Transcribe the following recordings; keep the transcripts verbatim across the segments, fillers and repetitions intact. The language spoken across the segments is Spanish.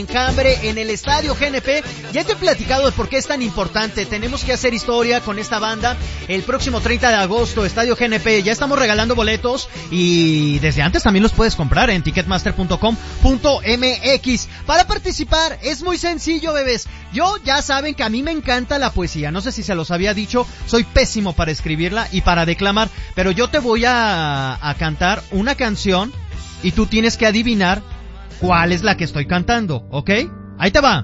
Enjambre en el Estadio G N P. Ya te he platicado de por qué es tan importante. Tenemos que hacer historia con esta banda. El próximo treinta de agosto, Estadio G N P. Ya estamos regalando boletos y desde antes también los puedes comprar en ticketmaster punto com punto m x. Para participar es muy sencillo, bebés. Yo ya saben que a mí me encanta la poesía. No sé si se los había dicho, soy pésimo para escribirla y para declamar, pero yo te voy a, a cantar una canción y tú tienes que adivinar cuál es la que estoy cantando, ¿ok? Ahí te va.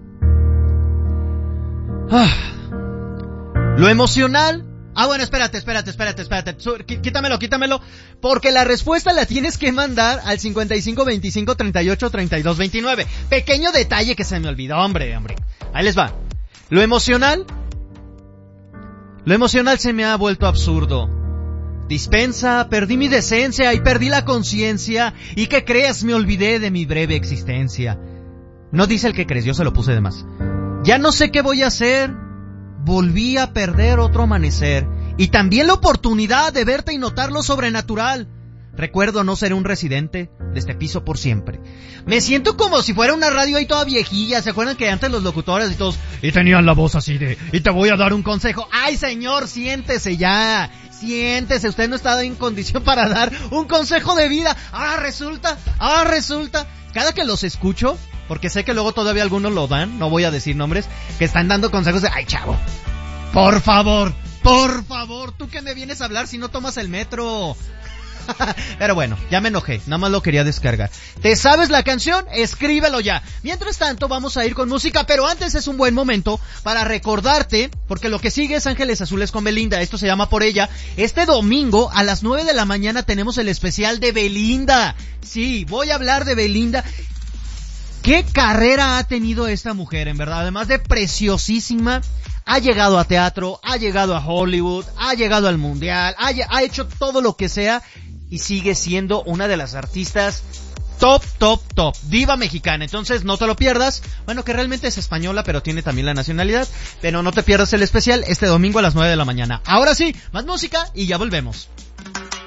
Ah. Lo emocional... Ah, bueno, espérate, espérate, espérate, espérate. Quítamelo, quítamelo. Porque la respuesta la tienes que mandar al cincuenta y cinco veinticinco treinta y ocho treinta y dos veintinueve. Pequeño detalle que se me olvidó, hombre, hombre. Ahí les va. Lo emocional... Lo emocional se me ha vuelto absurdo. Dispensa, perdí mi decencia y perdí la conciencia, y que creas me olvidé de mi breve existencia. No dice el que crees, yo se lo puse de más. Ya no sé qué voy a hacer, volví a perder otro amanecer, y también la oportunidad de verte y notar lo sobrenatural. Recuerdo no ser un residente de este piso por siempre. Me siento como si fuera una radio ahí toda viejilla. ¿Se acuerdan que antes los locutores y todos, y tenían la voz así de, y te voy a dar un consejo? ¡Ay, señor, siéntese ya! Siéntese, usted no está en condición para dar un consejo de vida. Ahora resulta, ahora resulta, cada que los escucho, porque sé que luego todavía algunos lo dan, no voy a decir nombres, que están dando consejos de, ay, chavo, por favor, por favor, ¿tú qué me vienes a hablar si no tomas el metro? Pero bueno, ya me enojé, nada más lo quería descargar. ¿Te sabes la canción? Escríbelo ya. Mientras tanto vamos a ir con música, pero antes es un buen momento para recordarte, porque lo que sigue es Ángeles Azules con Belinda, esto se llama Por Ella. Este domingo a las nueve de la mañana tenemos el especial de Belinda. Sí, voy a hablar de Belinda. ¿Qué carrera ha tenido esta mujer, en verdad? Además de preciosísima, ha llegado a teatro, ha llegado a Hollywood, ha llegado al mundial, ha, ha hecho todo lo que sea y sigue siendo una de las artistas top, top, top, diva mexicana. Entonces no te lo pierdas. Bueno, que realmente es española, pero tiene también la nacionalidad. Pero no te pierdas el especial este domingo a las nueve de la mañana. Ahora sí, más música y ya volvemos.